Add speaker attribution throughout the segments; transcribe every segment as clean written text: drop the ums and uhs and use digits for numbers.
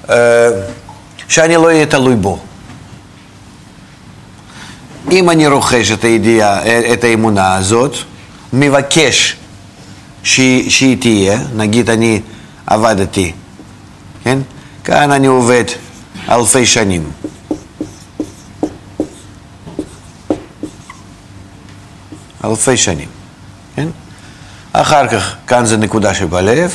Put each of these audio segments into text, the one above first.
Speaker 1: שאני לא אהיה תלוי בו. אם אני רוכש את הידיעה, את האמונה הזאת, מבקש שהיא תהיה, נגיד אני עבדתי, כן? כאן אני עובד אלפי שנים. אלפי שנים, כן? אחר כך, כאן זה נקודה שבלב,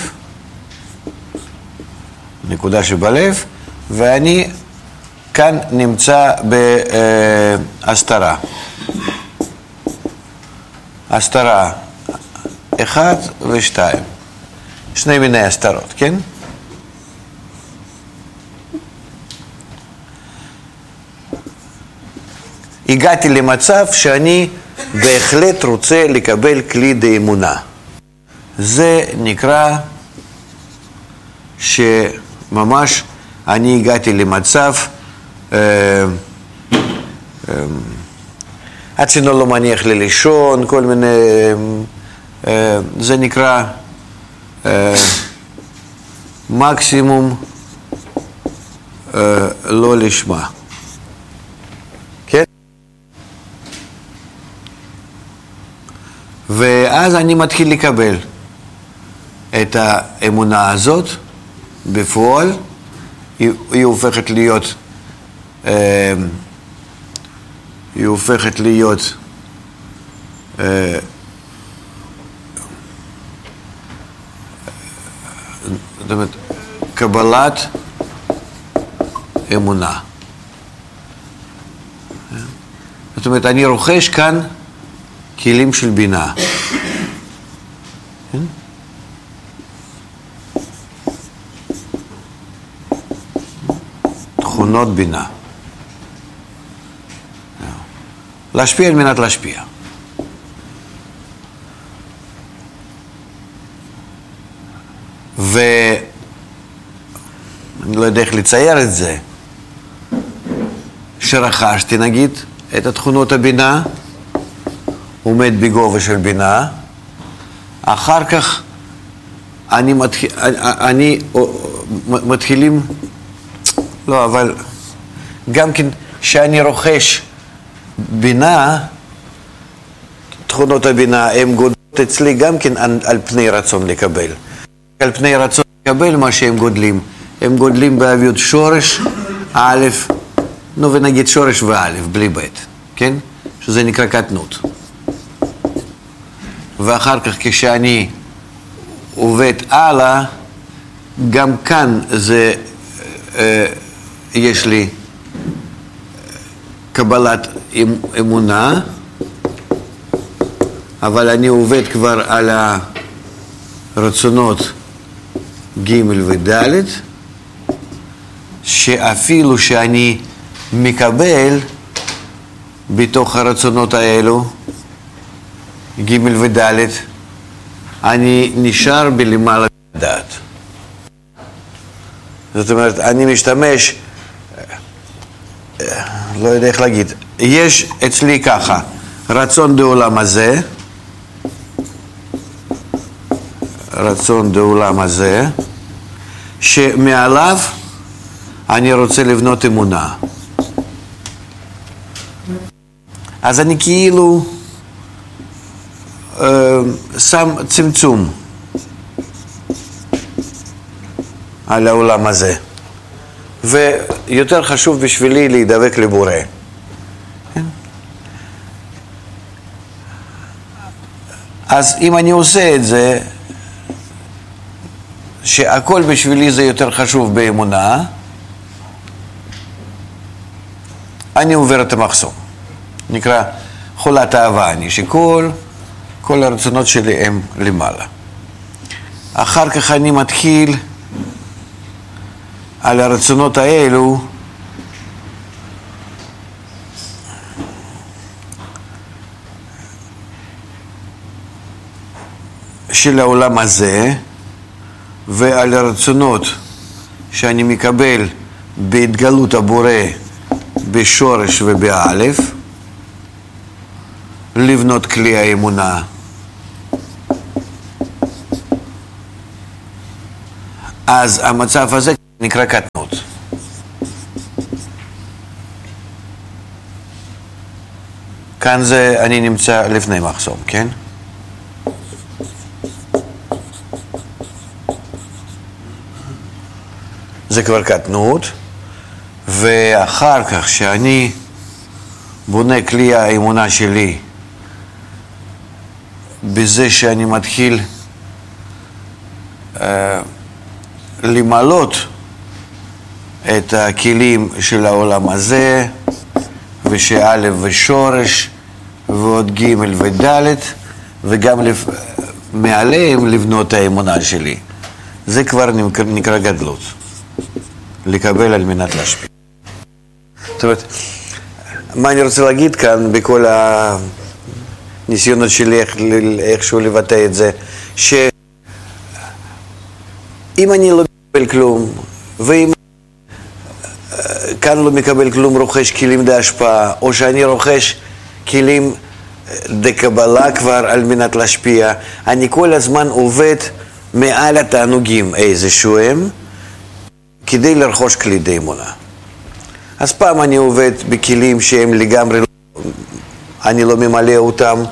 Speaker 1: נקודה שבלב, ואני כאן נמצא בהסתרה. הסתרה 1 ו2. שני מיני הסתרות, כן? הגעתי למצב שאני בהחלט רוצה לקבל כלי דאמונה. זה נקרא שממש אני הגעתי למצב הצינו לא מניח לי לישון, כל מיני, זה נקרא מקסימום לא לשמה. כן? ואז אני מתחיל לקבל את האמונה הזאת בפועל, היא הופכת להיות זאת אומרת, קבלת אמונה. זאת אומרת, אני רוכש כאן כלים של בינה. תכונות בינה. להשפיע על מנת להשפיע. ואני לא יודע איך לצייר את זה. שרכשתי נגיד את התכונות הבינה, עומד בגובה של בינה, אחר כך אני מתחילים, לא, אבל גם כן שאני רוכש בינה, תכונות הבינה הן גודלות אצלי גם כן על פני רצון לקבל. על פני רצון לקבל מה שהם גודלים. הם גודלים באוויות שורש, א', נו ונגיד שורש וא', בלי ב', כן? שזה נקרא קטנות. ואחר כך כשאני עובד הלאה, גם כאן זה, יש לי קבלת אמונה, אבל אני עובד כבר על הרצונות ג' וד', שאפילו שאני מקבל בתוך הרצונות האלו, ג' וד', אני נשאר בלמעלה דעת. זאת אומרת, אני משתמש, לא יודע איך להגיד, יש אצלי ככה, רצון בעולם הזה, רצון בעולם הזה, שמעליו אני רוצה לבנות אמונה. אז אני כאילו שם צמצום על העולם הזה. ויותר חשוב בשבילי להידבק לבורא. אז אם אני עושה את זה, שהכל בשבילי זה יותר חשוב באמונה, אני עובר את המחסום. נקרא חולת אהבה אני, שכל הרצונות שלי הם למעלה. אחר כך אני מתחיל על הרצונות האלו של העולם הזה, ועל הרצונות שאני מקבל בהתגלות הבורא בשורש ובאלף, לבנות כלי האמונה. אז המצב הזה נקרא קטנות. כאן זה, אני נמצא לפני מחסום, כן? זה כבר קטנות, ואחר כך שאני בונה כלי האמונה שלי בזה שאני מתחיל למלות את הכלים של העולם הזה, ושא' ושורש ועוד ג' וד', וגם מעליהם לבנות האמונה שלי. זה כבר נקרא גדלות. לקבל על מנת להשפיע. זאת אומרת, מה אני רוצה להגיד כאן בכל הניסיונות שלי איכשהו לבטא את זה, שאם אני לא מקבל כלום, ואם כאן לא מקבל כלום, רוכש כלים להשפעה, או שאני רוכש כלים דקבלה כבר על מנת להשפיע, אני כל הזמן עובד מעל התענוגים איזשהו הם, כדי לרכוש כלי אמונה. אז פעם אני עובד בכלים שהם לגמרי, אני לא ממלא אותם.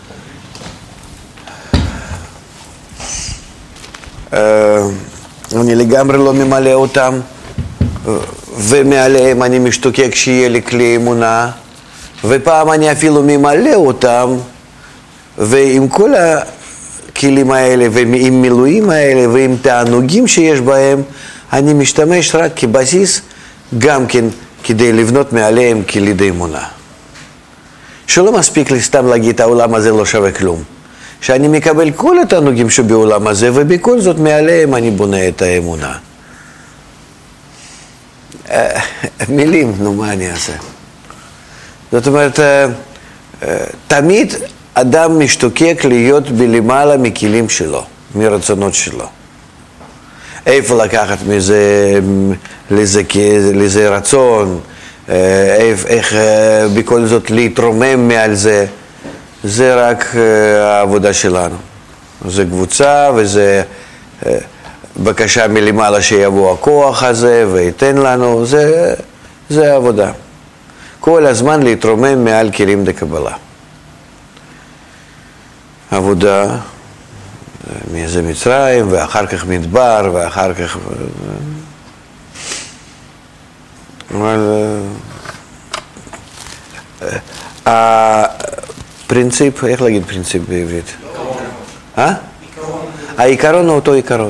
Speaker 1: אני לגמרי לא ממלא אותם, ומעליהם אני משתוקק שיהיה לי כלי אמונה, ופעם אני אפילו ממלא אותם, ועם כל הכלים האלה, ועם מילואים האלה, ועם תענוגים שיש בהם, אני משתמש רק כבסיס, גם כן כדי לבנות מעליהם כלי אמונה. שלא מספיק לי סתם להגיד, העולם הזה לא שווה כלום. שאני מקבל כל התענוגים שבעולם הזה, ובכל זאת מעליהם אני בונה את האמונה. מילים, נו, מה אני אעשה? זאת אומרת, תמיד אדם משתוקק להיות בלמעלה מכלים שלו, מרצונות שלו. איפה לקחת מזה, לזה רצון, איך בכל זאת להתרומם מעל זה, זה רק העבודה שלנו. זה קבוצה וזה בקשה מלמעלה שיבוא הכוח הזה ויתן לנו, זה העבודה. כל הזמן להתרומם מעל כלים דקבלה. עבודה, זה מצרים, ואחר כך מדבר, ואחר כך... אבל... הפרינציפ, איך להגיד פרינציפ בעברית? העיקרון הוא אותו עיקרון.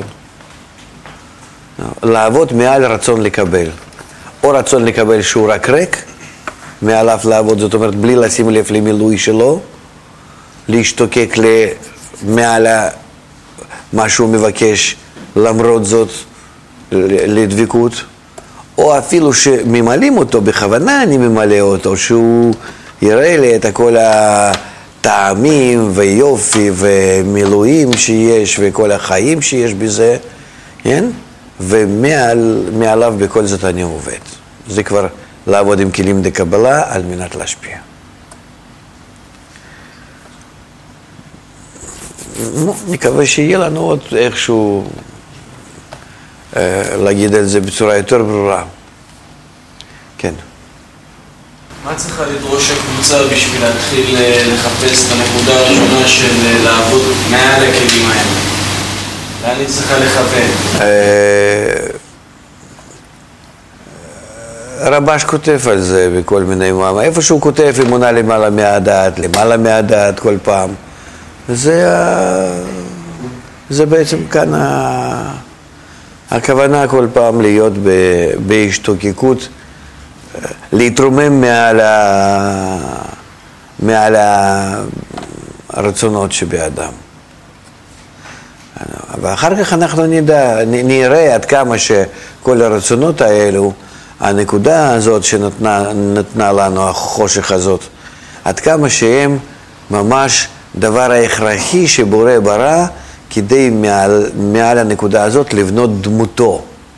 Speaker 1: לעבוד מעל רצון לקבל. או רצון לקבל שהוא רק ריק, מעליו לעבוד, זאת אומרת, בלי לשים לב למילוי שלו, להשתוקק מעל מה שהוא מבקש, למרות זאת לדבקות, או אפילו שממלאים אותו, בכוונה אני ממלא אותו, שהוא יראה לי את כל הטעמים ויופי ומילואים שיש וכל החיים שיש בזה, כן? ומעליו בכל זאת אני עובד. זה כבר לעבוד עם כלים דקבלה על מנת להשפיע. נקווה שיהיה לנו עוד איכשהו להגיד את זה בצורה יותר ברורה. כן.
Speaker 2: מה צריכה לדרוש הקבוצה בשביל להתחיל לחפש את הנקודה הראשונה של לעבוד מעל הכלים האלה? לאן היא צריכה לכוון?
Speaker 1: רבש כותב על זה בכל מיני מאמרים. איפה שהוא כותב אמונה למעלה מהדעת כל פעם. זה בעצם כאן הכוונה כל פעם להיות בהשתוקקות, להתרומם מעל הרצונות שבאדם. ואחר כך אנחנו נראה עד כמה שכל הרצונות האלו, הנקודה הזאת שנתנה לנו, החושך הזאת, עד כמה שהם ממש דבר ההכרחי שבורא ברא, כדי מעל הנקודה הזאת לבנות דמותו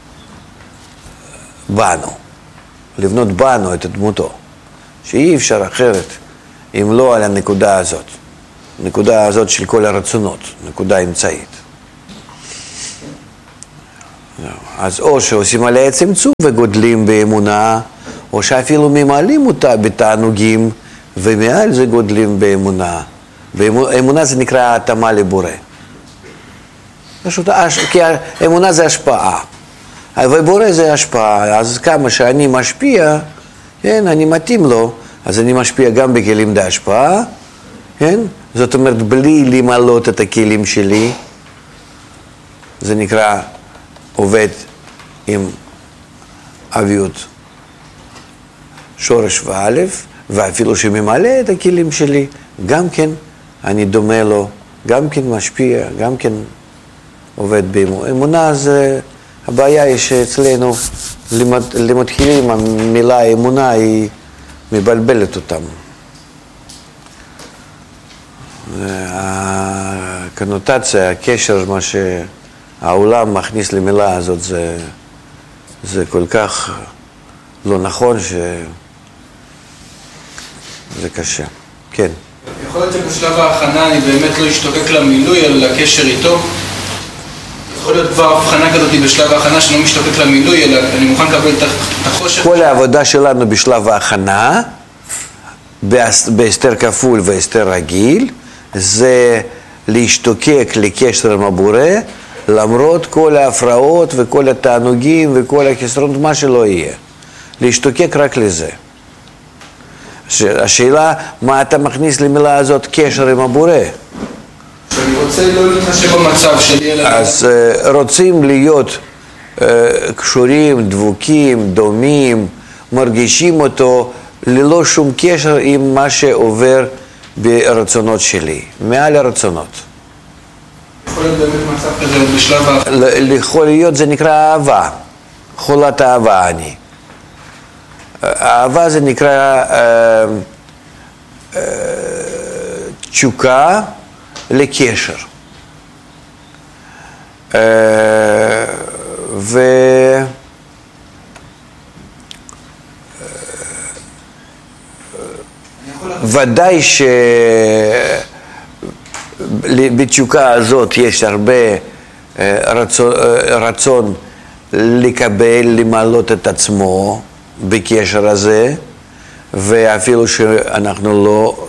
Speaker 1: בנו, לבנות בנו את דמותו, שאי אפשר אחרת אם לא על הנקודה הזאת, נקודה הזאת של כל הרצונות, נקודה אמצעית. אז או שעושים עליה צמצום וגודלים באמונה, או שאפילו ממלאים אותה בתענוגים, ומעל זה גודלים באמונה. אמונה זה נקרא התאמה לבורא. פשוט, כי האמונה זה השפעה. ובורא זה השפעה, אז כמה שאני משפיע, כן, אני מתאים לו, אז אני משפיע גם בכלים להשפעה, כן? זאת אומרת, בלי למלות את הכלים שלי, זה נקרא עובד עם אביות שורש ואלף, ואפילו שממלא את הכלים שלי, גם כן אני דומה לו, גם כן משפיע, גם כן עובד באמונה. אמונה זה, הבעיה היא שאצלנו למתחילים המילה אמונה היא מבלבלת אותם. הקונוטציה, הקשר, מה שהעולם מכניס למילה הזאת, זה כל כך לא נכון שזה קשה. כן.
Speaker 3: יכול להיות שבשלב ההכנה אני באמת לא אשתוקק למילוי, אלא לקשר איתו. יכול להיות כבר הבחנה כזאת בשלב ההכנה שאני לא משתוקק למילוי, אלא אני מוכן לקבל את החושך.
Speaker 1: כל העבודה שלנו בשלב ההכנה, בהסתר כפול והסתר רגיל, זה להשתוקק לקשר עם הבורא, למרות כל ההפרעות וכל התענוגים וכל החסרונות, מה שלא יהיה. להשתוקק רק לזה. השאלה, מה אתה מכניס למילה הזאת קשר עם הבורא?
Speaker 3: שאני רוצה לא להתחשב במצב שלי, אלא...
Speaker 1: אז רוצים להיות קשורים, דבוקים, דומים, מרגישים אותו ללא שום קשר עם מה שעובר ברצונות שלי, מעל הרצונות.
Speaker 3: יכול להיות באמת מצב כזה בשלב האחרון?
Speaker 1: יכול להיות, זה נקרא אהבה, חולת אהבה אני. אהבה זה נקרא תשוקה לקשר. ודאי שבתשוקה הזאת יש הרבה רצון לקבל, למלות את עצמו בקשר הזה, ואפילו שאנחנו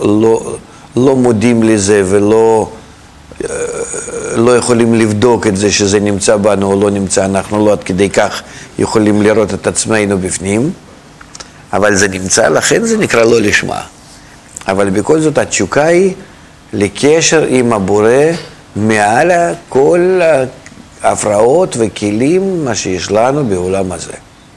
Speaker 1: לא מודים לזה ולא יכולים לבדוק את זה שזה נמצא בנו או לא נמצא, אנחנו לא עד כדי כך יכולים לראות את עצמנו בפנים, אבל זה נמצא, לכן זה נקרא לא לשמה. אבל בכל זאת התשוקה היא לקשר עם הבורא מעל כל ההפרעות וכלים מה שיש לנו בעולם הזה.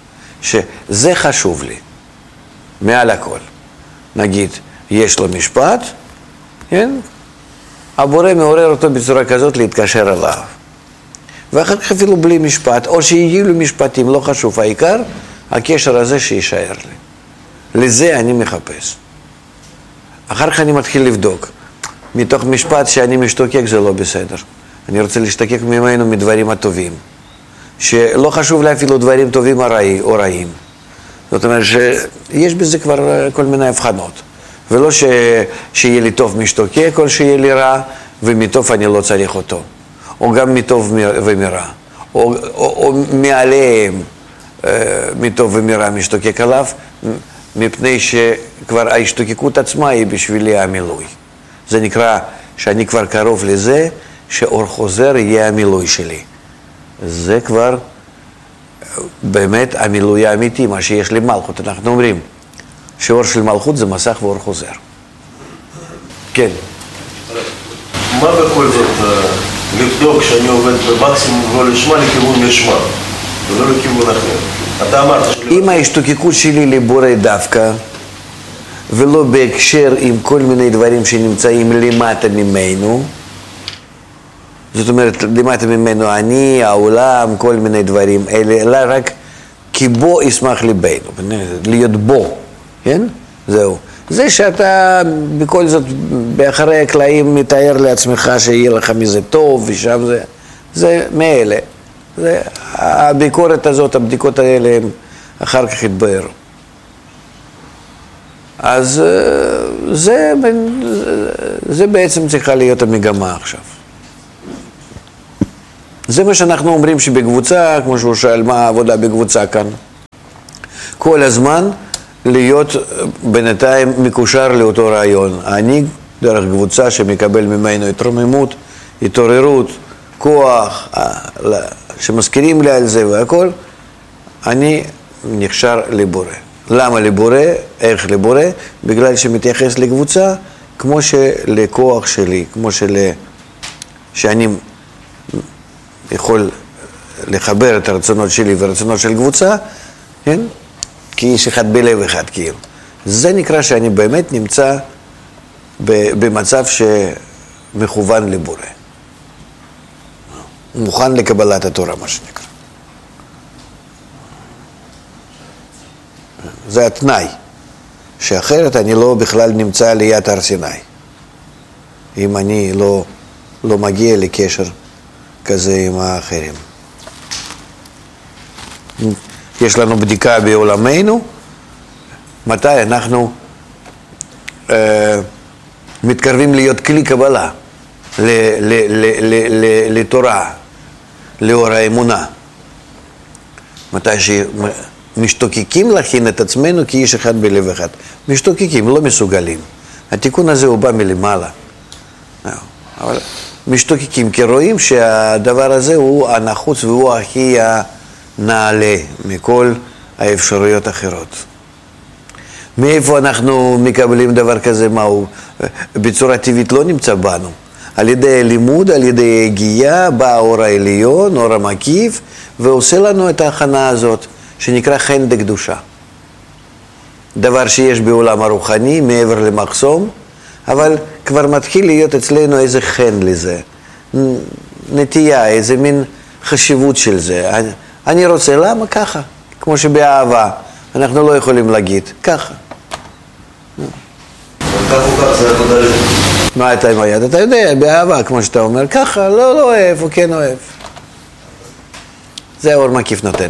Speaker 1: שזה חשוב לי, מעל הכל. נגיד, יש לו משפט, כן? הבורא מעורר אותו בצורה כזאת להתקשר אליו. ואחר כך אפילו בלי משפט, או שיהיו לו משפטים, לא חשוב, העיקר, הקשר הזה שישאר לי. לזה אני מחפש. אחר כך אני מתחיל לבדוק. מתוך משפט שאני משתוקק זה לא בסדר. אני רוצה להשתוקק ממנו מדברים הטובים. שלא חשוב לי אפילו דברים טובים או רעים. זאת אומרת שיש בזה כבר כל מיני הבחנות. ולא שיהיה לי טוב משתוקק או שיהיה לי רע ומטוב אני לא צריך אותו. או גם מטוב ומרע. או מעליהם מטוב ומרע משתוקק עליו, מפני שכבר ההשתוקקות עצמה היא בשבילי המילוי. זה נקרא שאני כבר קרוב לזה שאור חוזר יהיה המילוי שלי. זה כבר באמת המילוי האמיתי, מה שיש למלכות. אנחנו אומרים שאור של מלכות זה מסך ואור חוזר. כן.
Speaker 4: מה בכל זאת לבדוק שאני עובד במקסימום לא לשמה לכיוון לשמה ולא לכיוון אחר? אתה אמרת
Speaker 1: אם ההשתוקקות שלי לבורא דווקא ולא בהקשר עם כל מיני דברים שנמצאים למטה ממנו, זאת אומרת, למטה ממנו אני, העולם, כל מיני דברים אלה, אלא רק כי בו ישמח ליבנו, להיות בו, כן? זהו. זה שאתה בכל זאת באחרי הקלעים מתאר לעצמך שיהיה לך מזה טוב ושם זה מאלה. הביקורת הזאת, הבדיקות האלה הם אחר כך התבהרו. אז זה בעצם צריכה להיות המגמה עכשיו. זה מה שאנחנו אומרים שבקבוצה, כמו שהוא שאל, מה העבודה בקבוצה כאן? כל הזמן להיות בינתיים מקושר לאותו רעיון. אני דרך קבוצה שמקבל ממנו התרוממות, התעוררות, כוח, שמזכירים לי על זה והכל, אני נקשר לבורא. למה לבורא? איך לבורא? בגלל שמתייחס לקבוצה כמו שלכוח שלי, כמו שאני יכול לחבר את הרצונות שלי והרצונות של קבוצה, כן? כאיש אחד בלב אחד כאילו. זה נקרא שאני באמת נמצא במצב שמכוון לבורא. מוכן לקבלת התורה, מה שנקרא. זה התנאי, שאחרת אני לא בכלל נמצא ליד הר סיני. אם אני לא מגיע לקשר כזה עם האחרים. יש לנו בדיקה בעולמנו, מתי אנחנו מתקרבים להיות כלי קבלה לתורה, לאור האמונה. מתי שמשתוקקים להכין את עצמנו כאיש אחד בלב אחד. משתוקקים, לא מסוגלים. התיקון הזה הוא בא מלמעלה. אבל משתוקקים, כי רואים שהדבר הזה הוא הנחוץ והוא הכי נעלה מכל האפשרויות האחרות. מאיפה אנחנו מקבלים דבר כזה? מהו? בצורה טבעית לא נמצא בנו. על ידי לימוד, על ידי הגיעה, בא האור העליון, אור המקיף, ועושה לנו את ההכנה הזאת, שנקרא חן דקדושה. דבר שיש בעולם הרוחני, מעבר למחסום, אבל כבר מתחיל להיות אצלנו איזה חן לזה. נטייה, איזה מין חשיבות של זה. אני רוצה, למה? ככה. כמו שבאהבה, אנחנו לא יכולים להגיד, ככה.
Speaker 4: כך או כך, זה עבודה לזה.
Speaker 1: מה אתה עם היד? אתה יודע, באהבה, כמו שאתה אומר, ככה, לא אוהב, או כן אוהב. זה האור מקיף נותן.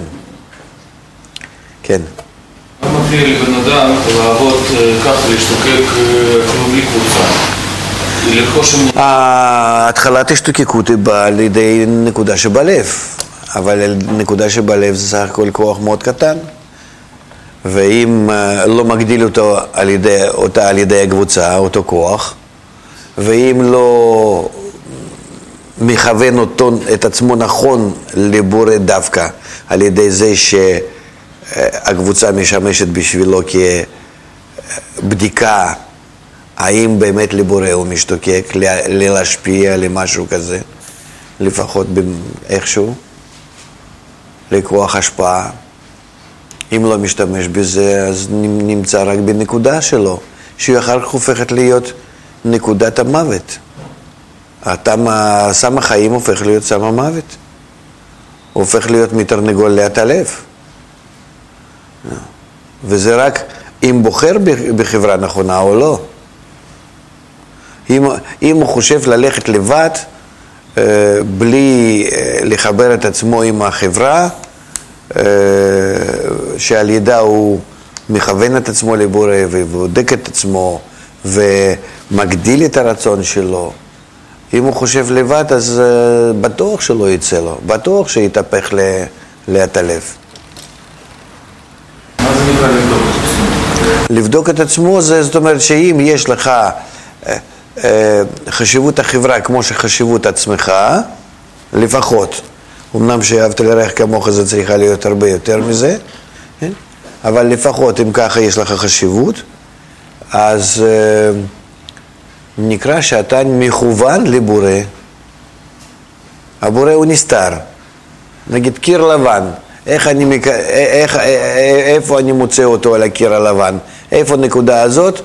Speaker 1: כן.
Speaker 2: מה מפריע לבן אדם לעבוד ככה, להשתוקק אפילו בלי קבוצה?
Speaker 1: התחלת השתוקקות היא באה לידי נקודה שבלב, אבל נקודה שבלב זה סך הכל כוח מאוד קטן, ואם לא מגדיל אותה על ידי הקבוצה, אותו כוח, ואם לא מכוון את עצמו נכון לבורא דווקא על ידי זה שהקבוצה משמשת בשבילו כבדיקה האם באמת לבורא הוא משתוקק להשפיע למשהו כזה, לפחות איכשהו, לכוח השפעה. אם לא משתמש בזה, אז נמצא רק בנקודה שלו, שהיא אחר כך הופכת להיות נקודת המוות. סם החיים הופך להיות סם המוות. הוא הופך להיות מתרנגול להטלף. וזה רק אם בוחר בחברה נכונה או לא. אם הוא חושב ללכת לבד, בלי לחבר את עצמו עם החברה, שעל ידה הוא מכוון את עצמו לבורא ובודק את עצמו ומגדיל את הרצון שלו. אם הוא חושב לבד, אז בטוח שלא יצא לו, בטוח שיתהפך להטלף.
Speaker 2: מה זה נקרא לבדוק את עצמו?
Speaker 1: לבדוק את עצמו, זאת אומרת שאם יש לך חשיבות החברה כמו שחשיבות עצמך, לפחות, אמנם שאהבת לרעך כמוך זה צריכה להיות הרבה יותר מזה, כן? אבל לפחות אם ככה יש לך חשיבות, אז נקרא שאתה מכוון לבורא. הבורא הוא נסתר. נגיד קיר לבן, איפה אני מוצא אותו על הקיר הלבן? איפה הנקודה הזאת?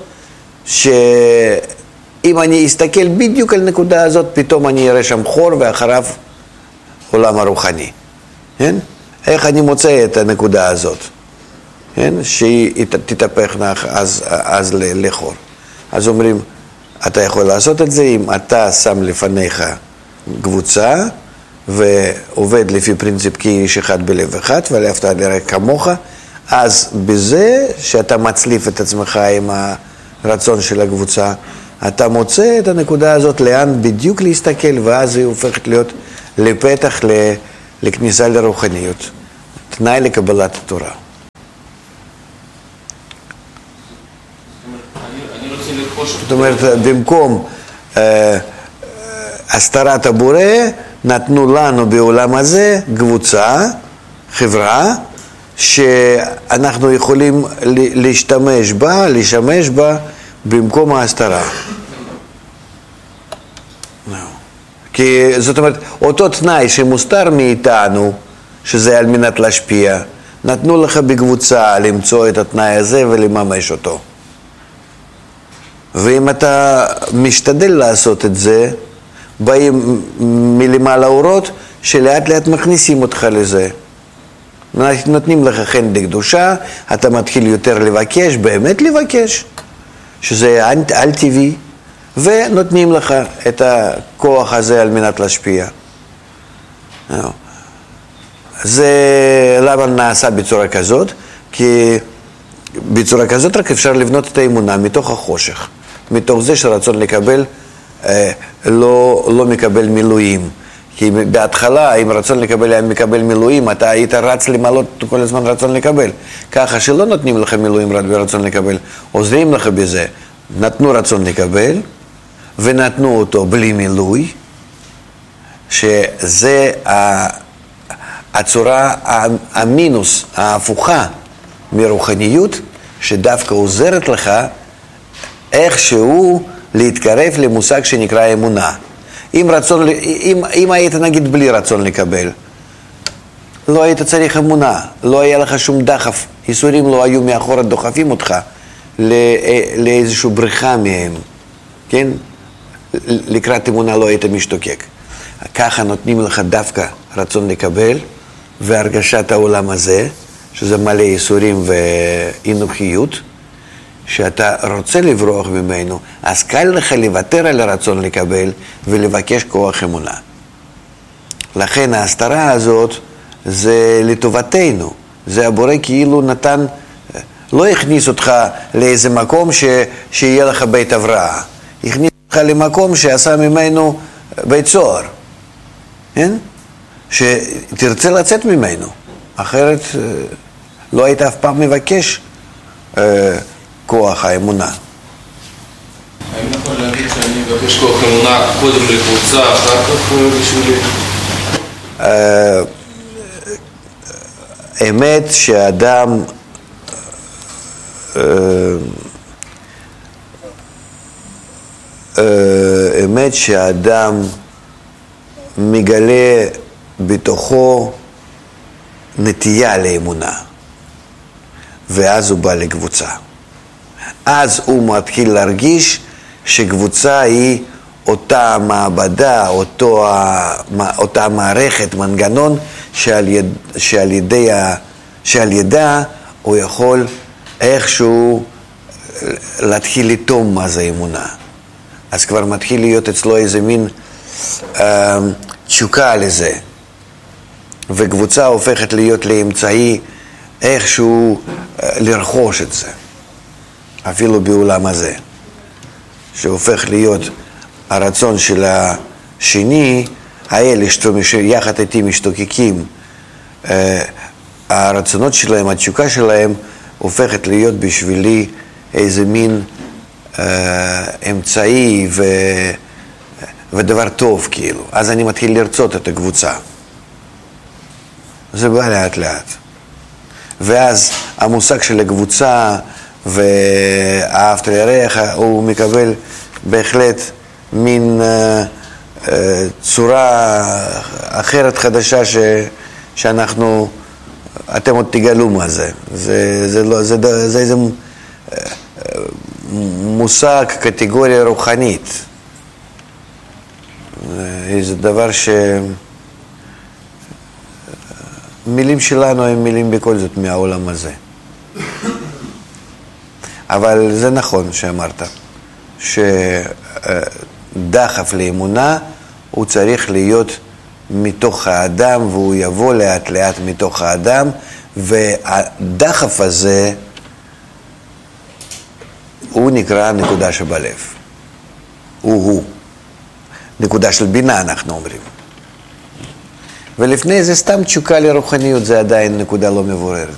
Speaker 1: שאם אני אסתכל בדיוק על הנקודה הזאת, פתאום אני אראה שם חור ואחריו עולם הרוחני. כן? איך אני מוצא את הנקודה הזאת? כן? שהיא תתהפך אז לחור. אז אומרים, אתה יכול לעשות את זה אם אתה שם לפניך קבוצה ועובד לפי פרינציפ כאיש אחד בלב אחד ואהבת לרעך כמוך, אז בזה שאתה מצליף את עצמך עם הרצון של הקבוצה, אתה מוצא את הנקודה הזאת לאן בדיוק להסתכל, ואז היא הופכת להיות לפתח לכניסה לרוחניות, תנאי לקבלת התורה.
Speaker 2: אני רוצה לקרוש.
Speaker 1: זאת אומרת, במקום הסתרת הבורא, נתנו לנו בעולם הזה קבוצה, חברה, שאנחנו יכולים לשמש בה במקום ההסתרה. כי זאת אומרת, אותו תנאי שמוסתר מאיתנו, שזה על מנת להשפיע, נתנו לך בקבוצה למצוא את התנאי הזה ולממש אותו. ואם אתה משתדל לעשות את זה, באים מלמעלה אורות שלאט לאט מכניסים אותך לזה. נותנים לך חן לקדושה, אתה מתחיל יותר לבקש, באמת לבקש, שזה על טבעי, ונותנים לך את הכוח הזה על מנת להשפיע. זה למה נעשה בצורה כזאת? כי בצורה כזאת רק אפשר לבנות את האמונה מתוך החושך, מתוך זה שרצון לקבל לא מקבל מילואים. כי בהתחלה, אם רצון לקבל היה מקבל מילואים, אתה היית רץ למעלות כל הזמן רצון לקבל. ככה שלא נותנים לך מילואים ברצון לקבל, עוזרים לך בזה. נתנו רצון לקבל, ונתנו אותו בלי מילוי, שזה הצורה המינוס, ההפוכה מרוחניות, שדווקא עוזרת לך איכשהו להתקרב למושג שנקרא אמונה. אם היית נגיד בלי רצון לקבל, לא היית צריך אמונה, לא היה לך שום דחף, ייסורים לא היו מאחורה דוחפים אותך לאיזושהי בריחה מהם, כן? לקראת אמונה לא היית משתוקק. ככה נותנים לך דווקא רצון לקבל והרגשת העולם הזה, שזה מלא ייסורים ואינוכיות, שאתה רוצה לברוח ממנו, אז קל לך לוותר על הרצון לקבל ולבקש כוח אמונה. לכן ההסתרה הזאת זה לטובתנו, זה הבורא כאילו נתן, לא הכניס אותך לאיזה מקום שיהיה לך בית הבראה, הכניס אותך למקום שעשה ממנו בית סוהר, כן? שתרצה לצאת ממנו, אחרת לא היית אף פעם מבקש כוח האמונה.
Speaker 3: האם נכון להגיד שאני מבקש כוח אמונה קודם לקבוצה, אחר כך בשבילי?
Speaker 1: אמת שאדם אמת שאדם מגלה בתוכו נטייה לאמונה, ואז הוא בא לקבוצה. אז הוא מתחיל להרגיש שקבוצה היא אותה מעבדה, אותה מערכת, מנגנון, שעל ידה הוא יכול איכשהו להתחיל לטום מה זה אמונה. אז כבר מתחיל להיות אצלו איזה מין תשוקה לזה. וקבוצה הופכת להיות לאמצעי איכשהו לרכוש את זה. אפילו בעולם הזה. שהופך להיות הרצון של השני, האלה שיחד איתי משתוקקים, הרצונות שלהם, התשוקה שלהם, הופכת להיות בשבילי איזה מין אמצעי ודבר טוב כאילו. אז אני מתחיל לרצות את הקבוצה. זה בא לאט לאט. ואז המושג של הקבוצה ואהבת לרעך, הוא מקבל בהחלט מין צורה אחרת חדשה שאנחנו, אתם עוד תגלו מה זה. זה איזה מושג, קטגוריה רוחנית. זה דבר מילים שלנו הם מילים בכל זאת מהעולם הזה. אבל זה נכון שאמרת, שדחף לאמונה הוא צריך להיות מתוך האדם, והוא יבוא לאט לאט מתוך האדם, והדחף הזה הוא נקרא נקודה שבלב. הוא. נקודה של בינה אנחנו אומרים. ולפני זה סתם תשוקה לרוחניות, זה עדיין נקודה לא מבוררת.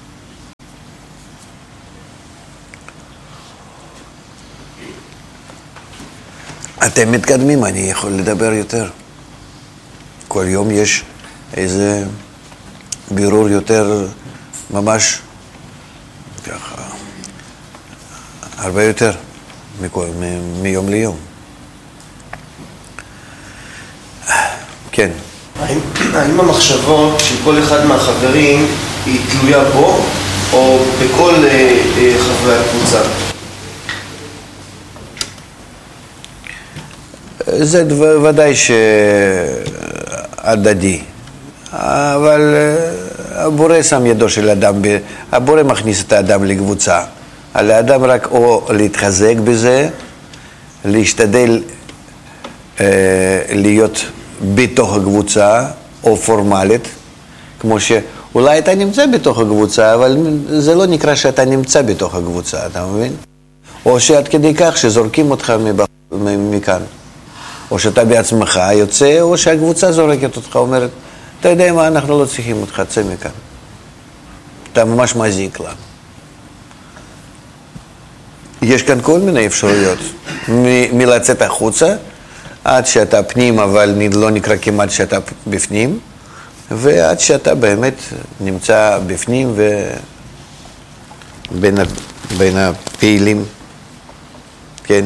Speaker 1: אתם מתקדמים, אני יכול לדבר יותר. כל יום יש איזה בירור יותר ממש ככה, הרבה יותר מיום ליום. כן.
Speaker 5: האם המחשבות של כל אחד מהחברים היא תלויה בו או בכל חברי הקבוצה?
Speaker 1: זה ודאי שהדדי, אבל הבורא שם ידו של אדם, הבורא מכניס את האדם לקבוצה. על האדם רק או להתחזק בזה, להשתדל להיות בתוך הקבוצה, או פורמלית, כמו שאולי אתה נמצא בתוך הקבוצה, אבל זה לא נקרא שאתה נמצא בתוך הקבוצה, אתה מבין? או שעד כדי כך שזורקים אותך מכאן. או שאתה בעצמך יוצא, או שהקבוצה זורקת אותך, אומרת, אתה יודע מה, אנחנו לא צריכים אותך, צא מכאן. אתה ממש מזיק לה. יש כאן כל מיני אפשרויות, מלצאת החוצה, עד שאתה פנים, אבל לא נקרא כמעט שאתה בפנים, ועד שאתה באמת נמצא בפנים בין הפעילים. כן?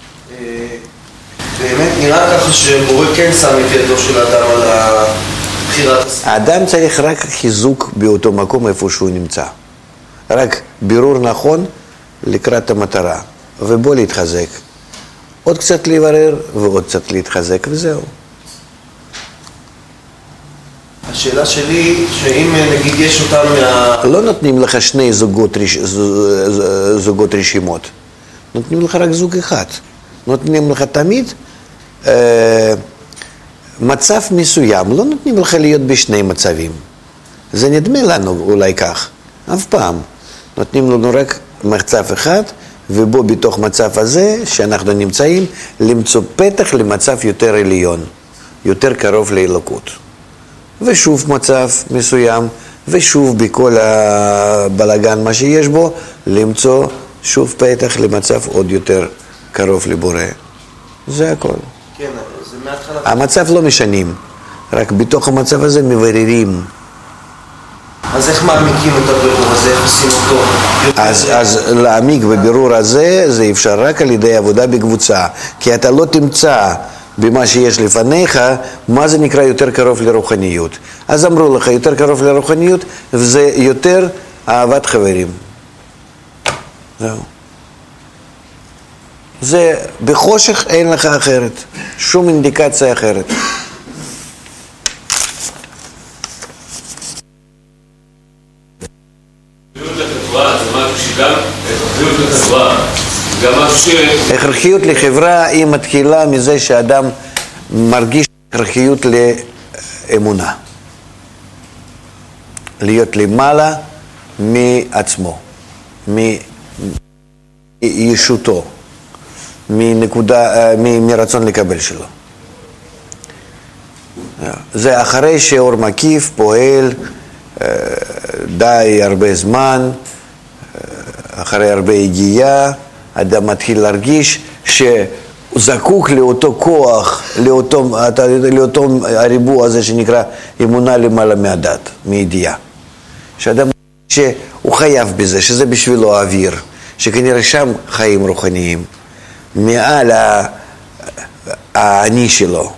Speaker 5: באמת נראה ככה שבורא כן שם את ידו של האדם על בחירת הסביבה.
Speaker 1: האדם צריך רק חיזוק באותו מקום איפה שהוא נמצא. רק בירור נכון לקראת המטרה, ובוא להתחזק. עוד קצת להיברר ועוד קצת להתחזק וזהו.
Speaker 5: השאלה שלי, שאם נגיד יש אותם
Speaker 1: לא נותנים לך שני זוגות רשימות. נותנים לך רק זוג אחד. נותנים לך תמיד מצב מסוים. לא נותנים לך להיות בשני מצבים. זה נדמה לנו אולי כך. אף פעם. נותנים לנו רק מצב אחד, ובו בתוך מצב הזה שאנחנו נמצאים, למצוא פתח למצב יותר עליון, יותר קרוב לאלוקות. ושוב מצב מסוים, ושוב בכל הבלגן מה שיש בו, למצוא שוב פתח למצב עוד יותר קרוב לבורא. זה הכל.
Speaker 5: כן, זה מההתחלה.
Speaker 1: המצב לא משנים, רק בתוך המצב הזה מבררים.
Speaker 5: אז איך מעמיקים את הבירור הזה? איך עושים אותו?
Speaker 1: אז להעמיק בבירור הזה, זה אפשר רק על ידי עבודה בקבוצה. כי אתה לא תמצא במה שיש לפניך, מה זה נקרא יותר קרוב לרוחניות. אז אמרו לך, יותר קרוב לרוחניות, וזה יותר אהבת חברים. זהו. זה בחושך אין לך אחרת, שום אינדיקציה אחרת. הכרחיות לחברה היא מתחילה מזה שאדם מרגיש הכרחיות לאמונה. להיות למעלה מעצמו, מישותו, מרצון לקבל שלו. זה אחרי שאור מקיף פועל די הרבה זמן, אחרי הרבה הגיעה, אדם מתחיל להרגיש שזקוק לאותו כוח, לאותו הריבוע הזה שנקרא אמונה למעלה מהדת, מידיעה. שאדם שהוא חייב בזה, שזה בשבילו האוויר, שכנראה שם חיים רוחניים, מעל האני שלו.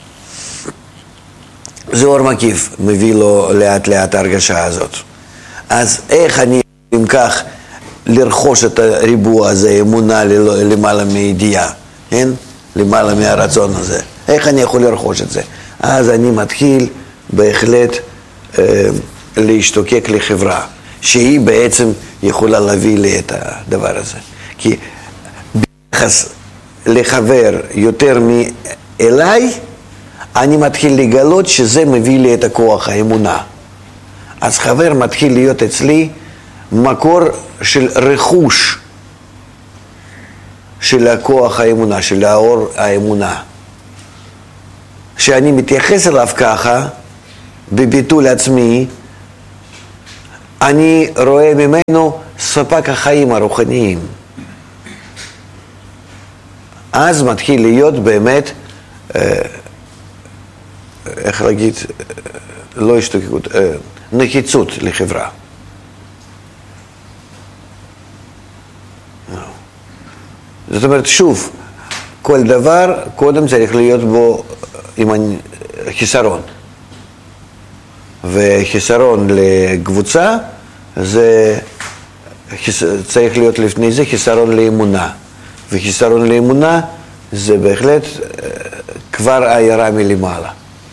Speaker 1: זה אור מקיף, מביא לו לאט לאט ההרגשה הזאת. אז איך אני אם כך לרכוש את הריבוע הזה, אמונה למעלה מידיעה, כן? למעלה מהרצון הזה. איך אני יכול לרכוש את זה? אז אני מתחיל בהחלט להשתוקק לחברה, שהיא בעצם יכולה להביא לי את הדבר הזה. כי ביחס לחבר יותר מאליי, אני מתחיל לגלות שזה מביא לי את הכוח, האמונה. אז חבר מתחיל להיות אצלי מקור של רכוש של הכוח האמונה, של האור האמונה. שאני מתייחס אליו ככה, בביטול עצמי, אני רואה ממנו ספק החיים הרוחניים. אז מתחיל להיות באמת, איך להגיד, לא השתוקקות, נחיצות לחברה. זאת אומרת, שוב, כל דבר קודם צריך להיות בו עם חיסרון. וחיסרון לקבוצה, זה צריך להיות לפני זה חיסרון לאמונה. וחיסרון לאמונה זה בהחלט כבר עיירה מלמעלה.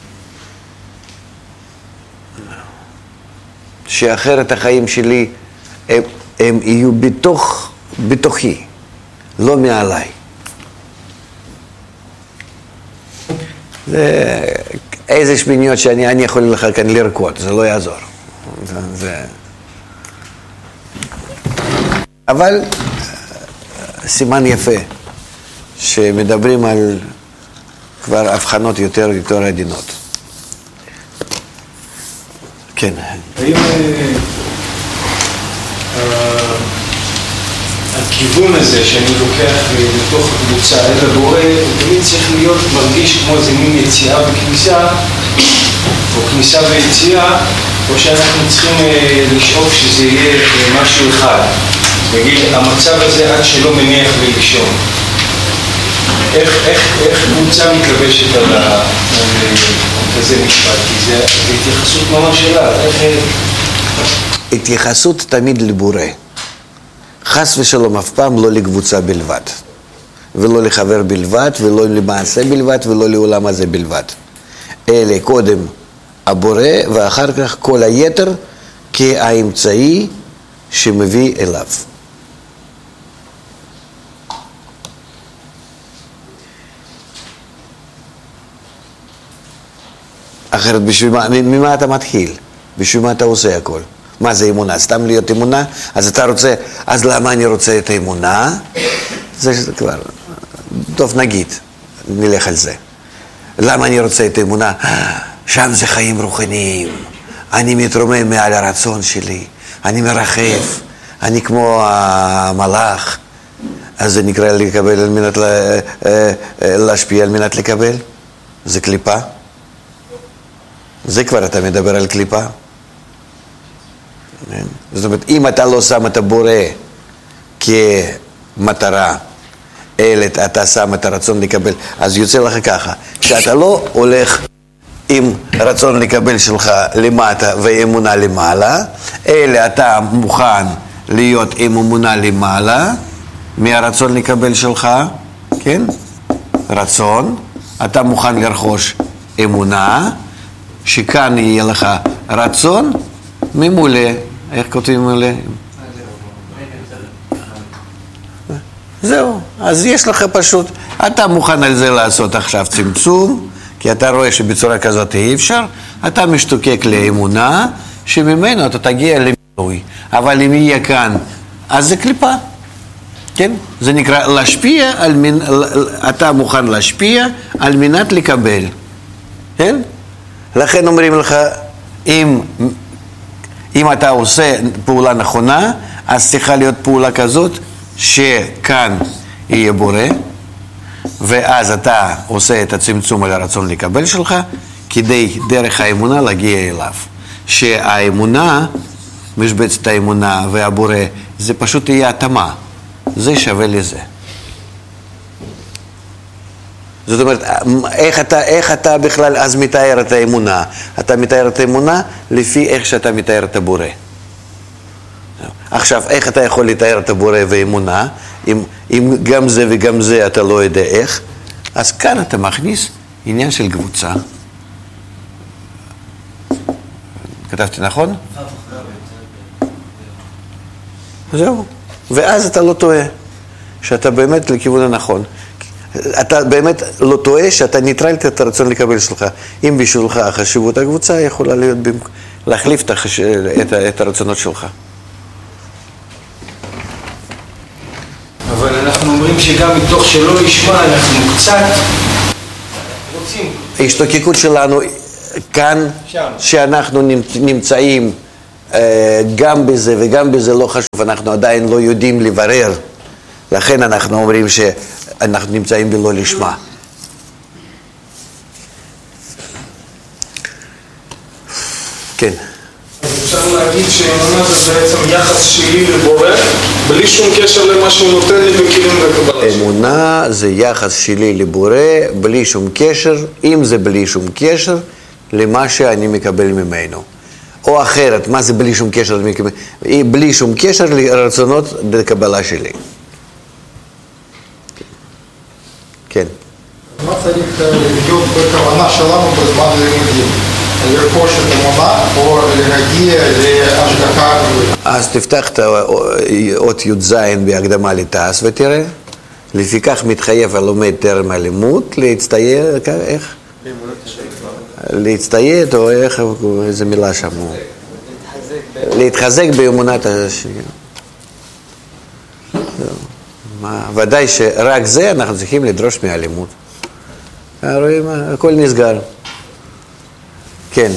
Speaker 1: שאחרת החיים שלי הם יהיו בתוכי, לא מעליי. זה איזה שמיניות שאני יכול לך כאן לרקוד, זה לא יעזור. אבל סימן יפה, שמדברים על כבר הבחנות יותר עדינות. כן.
Speaker 6: האם הכיוון הזה שאני לוקח לתוך הקבוצה אל הבורא, הוא תמיד צריך להיות מרגיש כמו איזה מין יציאה וכניסה, או כניסה ויציאה, או שאנחנו צריכים לשאוף שזה יהיה משהו אחד. נגיד, המצב הזה עד שלא מניח לי לישון. איך קבוצה מתלבשת על כזה משפט? כי זה התייחסות ממש אליו.
Speaker 1: התייחסות תמיד לבורא. חס ושלום אף פעם לא לקבוצה בלבד. ולא לחבר בלבד, ולא למעשה בלבד, ולא לעולם הזה בלבד. אלה קודם הבורא, ואחר כך כל היתר כאמצעי שמביא אליו. אחרת ממה אתה מתחיל? בשביל מה אתה עושה הכל? מה זה אמונה? סתם להיות אמונה? אז אתה רוצה, אז למה אני רוצה את האמונה? זה כבר, טוב נגיד, נלך על זה. למה אני רוצה את האמונה? שם זה חיים רוחניים. אני מתרומם מעל הרצון שלי. אני מרחף. אני כמו המלאך. אז זה נקרא לקבל על מנת להשפיע על מנת לקבל? זה קליפה? זה כבר אתה מדבר על קליפה. זאת אומרת, אם אתה לא שם את הבורא כמטרה, אלא אתה שם את הרצון לקבל, אז יוצא לך ככה, שאתה לא הולך עם רצון לקבל שלך למטה ואמונה למעלה, אלא אתה מוכן להיות עם אמונה למעלה, מהרצון לקבל שלך, כן? רצון, אתה מוכן לרכוש אמונה, שכאן יהיה לך רצון ממולא. איך כותבים ממולא? זהו, אז יש לך פשוט, אתה מוכן על זה לעשות עכשיו צמצום, כי אתה רואה שבצורה כזאת אי אפשר, אתה משתוקק לאמונה, שממנו אתה תגיע למילוי. אבל אם יהיה כאן, אז זה קליפה. כן? זה נקרא להשפיע, אתה מוכן להשפיע על מנת לקבל. כן? לכן אומרים לך, אם אתה עושה פעולה נכונה, אז צריכה להיות פעולה כזאת, שכאן יהיה בורא, ואז אתה עושה את הצמצום על הרצון לקבל שלך, כדי דרך האמונה להגיע אליו. שהאמונה, משבצת האמונה והבורא, זה פשוט יהיה התאמה. זה שווה לזה. זאת אומרת, איך אתה בכלל אז מתאר את האמונה? אתה מתאר את האמונה לפי איך שאתה מתאר את הבורא. עכשיו, איך אתה יכול לתאר את הבורא ואמונה, אם גם זה וגם זה אתה לא יודע איך? אז כאן אתה מכניס עניין של קבוצה. כתבתי נכון? זהו. ואז אתה לא טועה, שאתה באמת לכיוון הנכון. אתה באמת לא טועה שאתה ניטרלת את הרצון לקבל שלך. אם בשבילך החשיבות הקבוצה יכולה להיות להחליף את הרצונות שלך.
Speaker 6: אבל אנחנו אומרים שגם מתוך שלא לשמה אנחנו קצת רוצים.
Speaker 1: ההשתוקקות שלנו כאן, שאנחנו נמצאים גם בזה וגם בזה לא חשוב, אנחנו עדיין לא יודעים לברר, לכן אנחנו אומרים שאנחנו נמצאים בלא לשמה. כן.
Speaker 6: אפשר להגיד שאמונה זה בעצם יחס שלי לבורא, בלי שום קשר למה שהוא נותן לי בכלים וקבלה.
Speaker 1: אמונה זה יחס שלי לבורא, בלי שום קשר, אם זה בלי שום קשר, למה שאני מקבל ממנו. או אחרת, מה זה בלי שום קשר? בלי שום קשר לרצונות לקבלה שלי. כן.
Speaker 7: מה צריך להיות בכוונה שלנו בזמן לימודים? לרכוש את אמונה או להגיע להשגחה?
Speaker 1: אז תפתח את אות י"ז בהקדמה לתעש ותראה. לפיכך מתחייב הלומד טרם הלימוד להצטייד, איך? להצטייד או איך, איזה מילה שם? להתחזק באמונת השם. ודאי שרק זה אנחנו צריכים לדרוש מהלימוד. רואים, הכל נסגר. כן.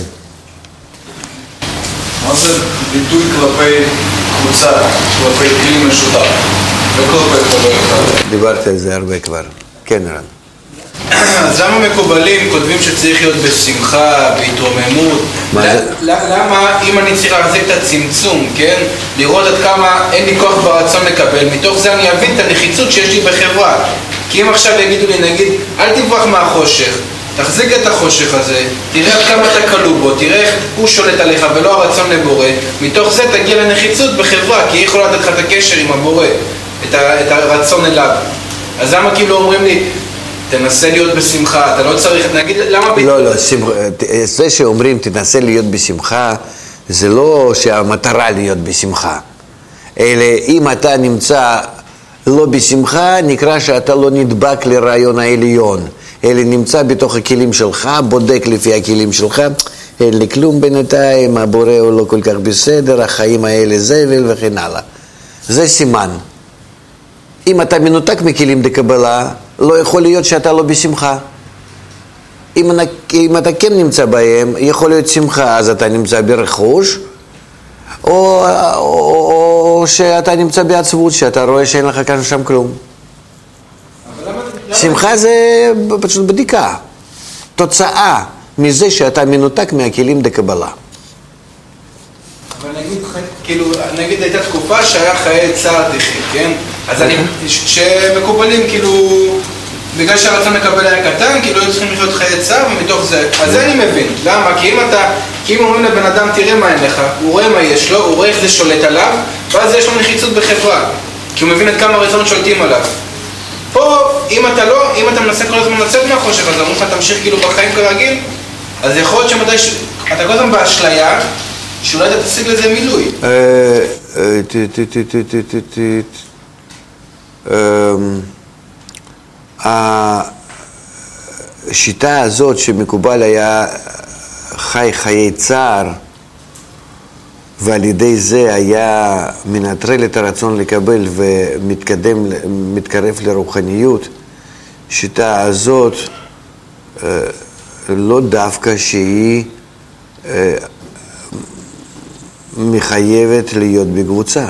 Speaker 3: מה זה ביטוי כלפי קבוצה, כלפי כלי משותף? וכלפי חבר אחד?
Speaker 1: דיברתי על זה הרבה כבר. כן, רן.
Speaker 3: אז למה מקובלים כותבים שצריך להיות בשמחה, בהתרוממות? למה אם אני צריך להחזיק את הצמצום, כן? לראות עד כמה אין לי כוח ברצון לקבל, מתוך זה אני אבין את הנחיצות שיש לי בחברה. כי אם עכשיו יגידו לי, נגיד, אל תברח מהחושך, תחזיק את החושך הזה, תראה עד כמה אתה כלוא בו, תראה איך הוא שולט עליך ולא הרצון לבורא, מתוך זה תגיע לנחיצות בחברה, כי היא יכולה לתת לך את הקשר עם הבורא, את הרצון אליו. אז למה כאילו אומרים לי, תנסה להיות בשמחה, אתה לא צריך, נגיד, למה...
Speaker 1: לא, זה שאומרים תנסה להיות בשמחה, זה לא שהמטרה להיות בשמחה, אלא אם אתה נמצא לא בשמחה, נקרא שאתה לא נדבק לרעיון העליון, אלא נמצא בתוך הכלים שלך, בודק לפי הכלים שלך, אין לי כלום בינתיים, הבורא הוא לא כל כך בסדר, החיים האלה זבל וכן הלאה. זה סימן. אם אתה מכלים דקבלה, לא יכול להיות שאתה לא בשמחה. אם אתה כן נמצא בהם, יכול להיות שמחה, אז אתה נמצא ברכוש, או שאתה נמצא בעצבות, שאתה רואה שאין לך כאן שם כלום. שמחה זה פשוט בדיקה, תוצאה מזה שאתה מנותק מהכלים דקבלה.
Speaker 3: אבל נגיד הייתה תקופה שהיה חיי צער תחי, כן? אז שמקובלים כאילו, בגלל שהרצון לקבל היה קטן, כאילו היו צריכים לחיות חיי צער ומתוך זה, אז זה אני מבין. למה? כי אם אומרים לבן אדם תראה מה אין לך, הוא רואה מה יש לו, הוא רואה איך זה שולט עליו, ואז יש לו נחיצות בחברה, כי הוא מבין עד כמה הרצונות שולטים עליו. פה, אם אתה מנסה כל הזמן לצאת מהחושך, אז אמרו לך תמשיך כאילו בחיים כרגיל, אז יכול להיות שמדי אתה כל הזמן באשליה, שאולי אתה תשיג לזה מילוי.
Speaker 1: השיטה הזאת שמקובל היה חיי צער, ועל ידי זה היה מנטרל את הרצון לקבל ומתקרב לרוחניות, שיטה הזאת לא דווקא שהיא מחייבת להיות בקבוצה.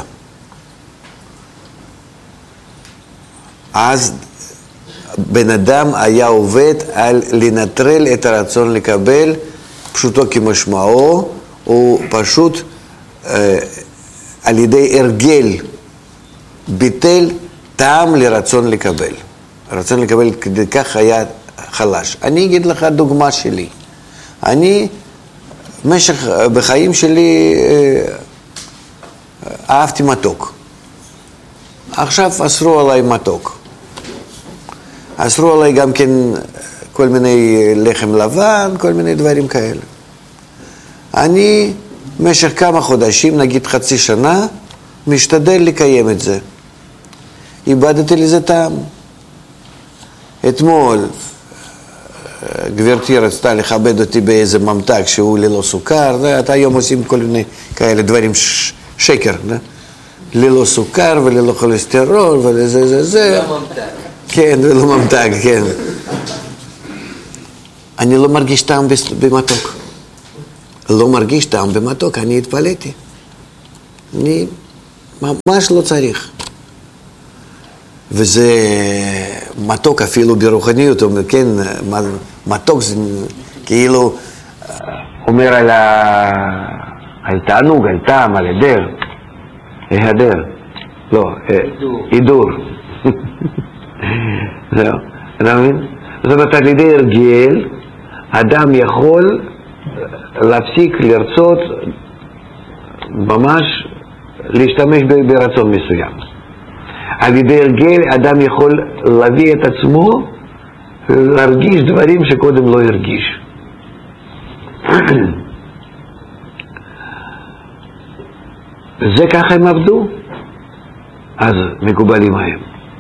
Speaker 1: אז בן אדם היה עובד על לנטרל את הרצון לקבל, פשוטו כמשמעו, הוא פשוט על ידי הרגל ביטל טעם לרצון לקבל. הרצון לקבל כדי כך היה חלש. אני אגיד לך דוגמה שלי. אני בחיים שלי אהבתי מתוק. עכשיו אסרו עליי מתוק. אסרו עליי גם כן כל מיני לחם לבן, כל מיני דברים כאלה. אני במשך כמה חודשים, נגיד חצי שנה, משתדל לקיים את זה. איבדתי לזה טעם. אתמול גברתי רצתה לכבד אותי באיזה ממתק שהוא ללא סוכר, אתה היום עושים כל מיני כאלה דברים שקר, ללא סוכר וללא כולסטרול ולזה זה.
Speaker 6: לא ממתק.
Speaker 1: כן, ולא ממתק, כן. אני לא מרגיש טעם במתוק. לא מרגיש טעם במתוק, אני התפלאתי. אני ממש לא צריך. וזה מתוק אפילו ברוחניות, כן, מתוק זה כאילו אומר על תענוג, על טעם, על היעדר, לא, הידור. זהו, אתה מבין? זאת אומרת, על ידי הרגל, אדם יכול להפסיק לרצות ממש להשתמש ברצון מסוים. על ידי הרגל אדם יכול להביא את עצמו להרגיש דברים שקודם לא הרגיש. זה ככה הם עבדו, אז מקובלים הם.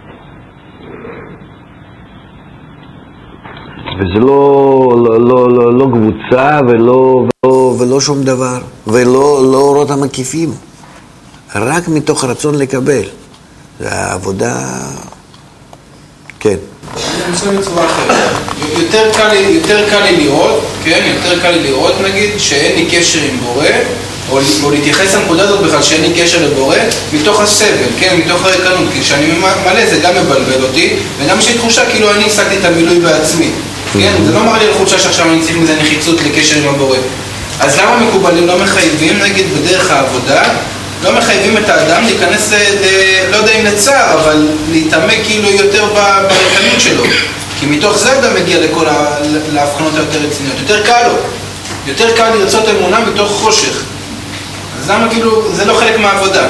Speaker 1: וזה לא קבוצה ולא שום דבר, ולא אורות המקיפים, רק מתוך רצון לקבל. זה העבודה, כן.
Speaker 3: אני רוצה בצורה אחרת. יותר קל לי לראות, כן? יותר קל לי לראות, נגיד, שאין לי קשר עם בורא, או להתייחס לנקודה הזאת בכלל שאין לי קשר לבורא, מתוך הסבל, כן? מתוך הריקנות, כי כשאני מלא זה גם מבלבל אותי, וגם יש לי תחושה כאילו אני השגתי את המילוי בעצמי. כן? זה לא מראה לי לחושה שעכשיו אני צריך מזה נחיצות לקשר עם הבורא. אז למה מקובלים לא מחייבים, נגיד, בדרך העבודה, לא מחייבים את האדם להיכנס, לא יודע אם לצער, אבל להתעמק כאילו יותר בריקנות שלו. כי מתוך זה אדם מגיע להבחנות היותר רציניות. יותר קל לו. יותר קל לרצות אמונה מתוך חושך. אז למה כאילו, זה לא חלק מהעבודה.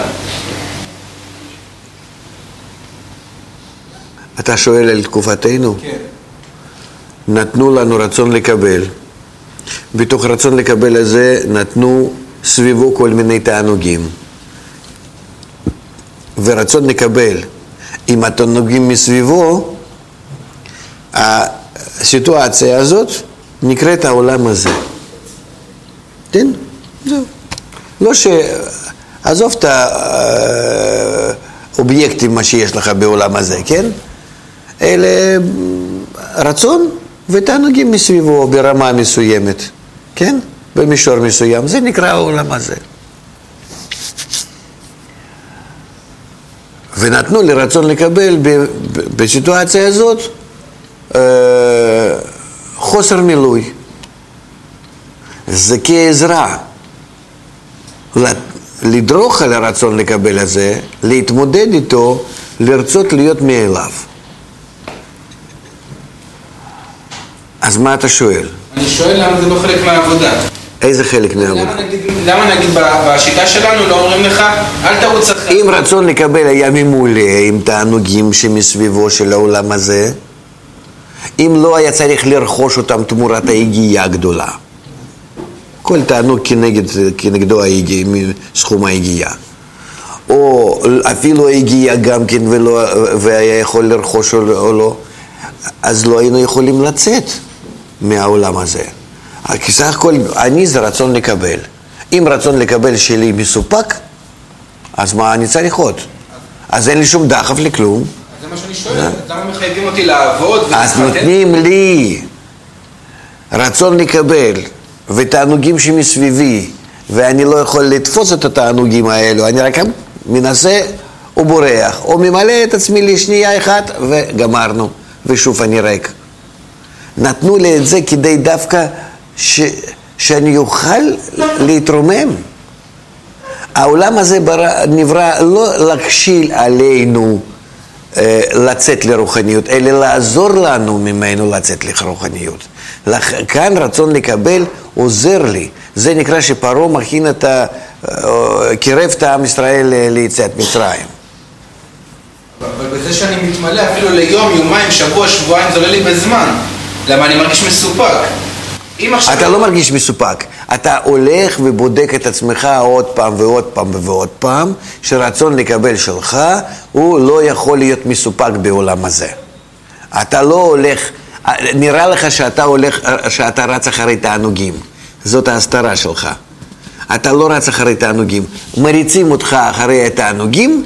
Speaker 1: אתה שואל על תקופתנו?
Speaker 3: כן.
Speaker 1: נתנו לנו רצון לקבל. בתוך רצון לקבל הזה נתנו סביבו כל מיני תענוגים. ורצון לקבל עם התענוגים מסביבו, הסיטואציה הזאת נקראת העולם הזה. כן? זהו. לא עזוב את האובייקטים מה שיש לך בעולם הזה, כן? אלה רצון ותענוגים מסביבו ברמה מסוימת, כן? במישור מסוים. זה נקרא העולם הזה. ונתנו לי רצון לקבל בסיטואציה הזאת חוסר מילוי. זה כעזרה לדרוך על הרצון לקבל הזה, להתמודד איתו, לרצות להיות מאליו. אז מה אתה שואל?
Speaker 3: אני שואל למה זה לא חלק מהעבודה.
Speaker 1: איזה חלק מהעבודה?
Speaker 3: למה נגיד בשיטה שלנו לא אומרים לך, אל תרוץ אחרי.
Speaker 1: אם רצון לקבל היה ממולא עם תענוגים שמסביבו של העולם הזה, אם לא היה צריך לרכוש אותם תמורת ההגיעה הגדולה. כל תענוג כנגדו סכום ההגיעה. או אפילו ההגיעה גם כן והיה יכול לרכוש או לא, אז לא היינו יכולים לצאת מהעולם הזה. כי סך הכל אני זה רצון לקבל. אם רצון לקבל שלי מסופק, אז מה אני צריך עוד? אז אין לי שום דחף לכלום.
Speaker 3: זה מה שאני שואל, למה מחייבים אותי לעבוד?
Speaker 1: אז נותנים לי רצון לקבל ותענוגים שמסביבי, ואני לא יכול לתפוס את התענוגים האלו, אני רק מנסה ובורח, או ממלא את עצמי לשנייה אחת וגמרנו, ושוב אני ריק. נתנו לי את זה כדי דווקא שאני אוכל להתרומם. העולם הזה נברא לא להכשיל עלינו לצאת לרוחניות, אלא לעזור לנו ממנו לצאת לרוחניות. כאן רצון לקבל עוזר לי. זה נקרא שפרעה מכין קירב את עם ישראל ליציאת מצרים.
Speaker 3: אבל בזה שאני מתמלא אפילו ליום, יומיים, שבוע, שבועיים, זה עולה לי בזמן. למה אני מרגיש מסופק?
Speaker 1: אתה לא מרגיש מסופק. אתה הולך ובודק את עצמך עוד פעם ועוד פעם ועוד פעם, שרצון לקבל שלך הוא לא יכול להיות מסופק בעולם הזה. אתה לא הולך, נראה לך שאתה רץ אחרי תענוגים. זאת ההסתרה שלך. אתה לא רץ אחרי תענוגים. מריצים אותך אחרי התענוגים,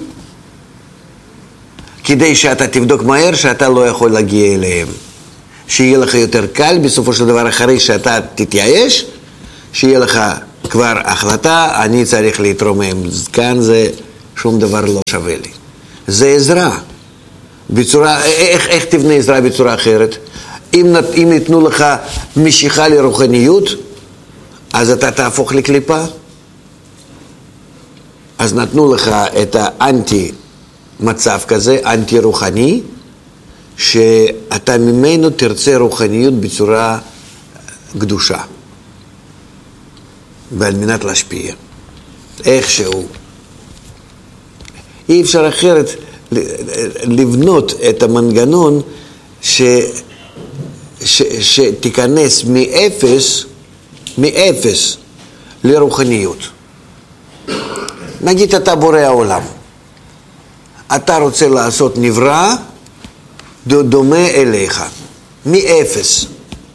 Speaker 1: כדי שאתה תבדוק מהר שאתה לא יכול להגיע אליהם. שיהיה לך יותר קל בסופו של דבר אחרי שאתה תתייאש, שיהיה לך כבר החלטה, אני צריך להתרומם. כאן זה שום דבר לא שווה לי. זה עזרה. בצורה, איך תבנה עזרה בצורה אחרת? אם ייתנו לך משיכה לרוחניות, אז אתה תהפוך לקליפה. אז נתנו לך את האנטי מצב כזה, אנטי רוחני, שאתה ממנו תרצה רוחניות בצורה קדושה. ועל מנת להשפיע. איכשהו. אי אפשר אחרת לבנות את המנגנון שתיכנס מאפס לרוחניות. נגיד אתה בורא העולם. אתה רוצה לעשות נברא דומה אליך. מאפס.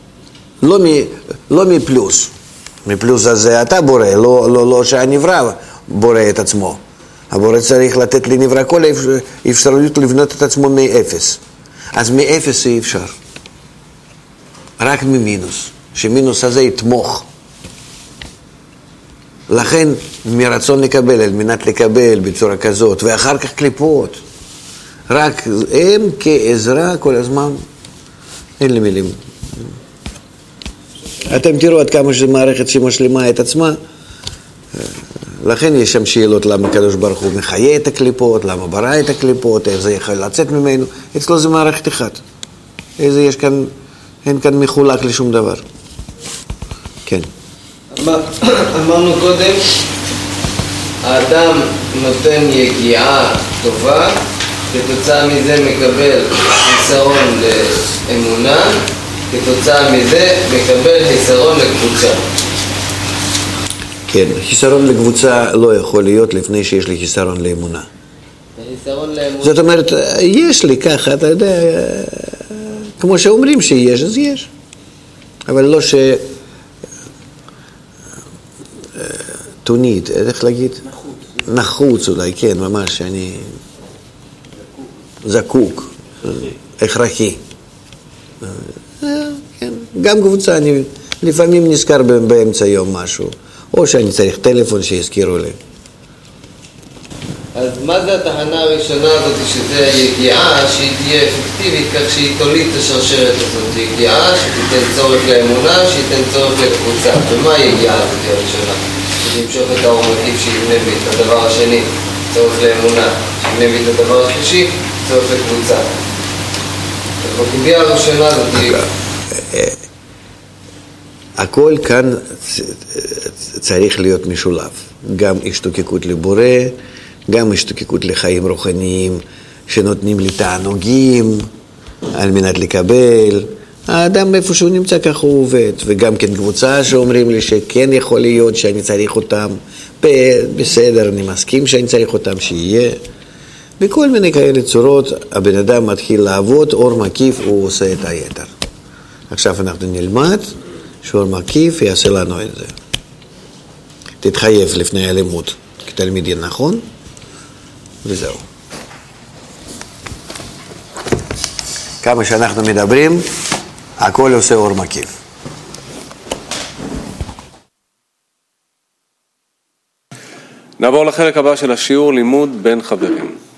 Speaker 1: לא מפלוס. מפלוס הזה אתה בורא, לא שהנברא בורא את עצמו. הבורא צריך לתת לנברא כל אפשרות לבנות את עצמו מאפס. אז מאפס אי אפשר. רק ממינוס. שמינוס הזה יתמוך. לכן מרצון לקבל, על מנת לקבל בצורה כזאת, ואחר כך קליפות. רק הם כעזרה כל הזמן. אין לי מילים. אתם תראו עד כמה שזו מערכת שמשלימה את עצמה. לכן יש שם שאלות למה הקדוש ברוך הוא מחיה את הקליפות, למה ברא את הקליפות, איך זה יכול לצאת ממנו. אצלו זה מערכת אחת. איזה יש כאן, אין כאן מחולק לשום דבר. כן.
Speaker 5: אמרנו קודם, האדם נותן יגיעה טובה, כתוצאה מזה מקבל חיסרון לאמונה, כתוצאה מזה מקבל חיסרון לקבוצה.
Speaker 1: כן, חיסרון לקבוצה לא יכול להיות לפני שיש לי חיסרון לאמונה.
Speaker 5: חיסרון לאמונה.
Speaker 1: זאת אומרת, יש לי ככה, אתה יודע, כמו שאומרים שיש, אז יש. אבל לא תונית, איך להגיד? נחוץ אולי, כן, ממש, שאני זקוק, הכרחי. כן, גם קבוצה, אני לפעמים נזכר באמצע יום משהו, או שאני צריך טלפון שיזכירו לי.
Speaker 5: אז מה זה התחנה הראשונה הזאת, שזה יגיעה שהיא תהיה אפקטיבית, כך שהיא תוליד את השרשרת הזאת? יגיעה שתיתן צורך לאמונה, שתיתן צורך לקבוצה. ומה היגיעה הזאת הראשונה? שתמשוך את האור מקיף שיבנה בי את הדבר השני, צורך לאמונה, שיבנה בי את הדבר השלישי, צורך לקבוצה. אז בקובייה הראשונה הזאת...
Speaker 1: הכל כאן צריך להיות משולב. גם השתוקקות לבורא, גם השתוקקות לחיים רוחניים שנותנים לי תענוגים על מנת לקבל. האדם איפה שהוא נמצא ככה הוא עובד. וגם כן קבוצה שאומרים לי שכן יכול להיות שאני צריך אותם. בסדר, אני מסכים שאני צריך אותם שיהיה. בכל מיני כאלה צורות הבן אדם מתחיל לעבוד, אור מקיף הוא עושה את היתר. עכשיו אנחנו נלמד שאור מקיף יעשה לנו את זה. תתחייב לפני הלימוד כתלמידים, נכון? וזהו. כמה שאנחנו מדברים, הכל עושה אור מקיף.
Speaker 8: נעבור לחלק הבא של השיעור, לימוד בין חברים.